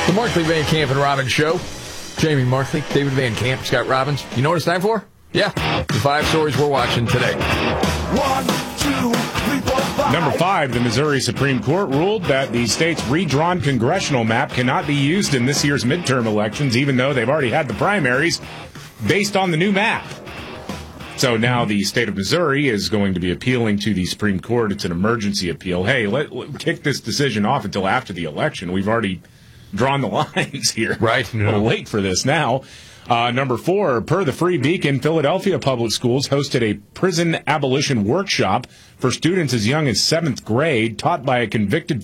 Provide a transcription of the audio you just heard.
The Markley, Van Camp, and Robbins Show. Jamie Markley, David Van Camp, Scott Robbins. You know what it's time for? Yeah, the 5 stories we're watching today. 1, 2, 3, 4, 5. Number 5, the Missouri Supreme Court ruled that the state's redrawn congressional map cannot be used in this year's midterm elections, even though they've already had the primaries based on the new map. So now the state of Missouri is going to be appealing to the Supreme Court. It's an emergency appeal. Hey, let kick this decision off until after the election. We've already drawn the lines here. Right. We're late for this now. Number 4, per the Free Beacon, Philadelphia Public Schools hosted a prison abolition workshop for students as young as 7th grade, taught by a convicted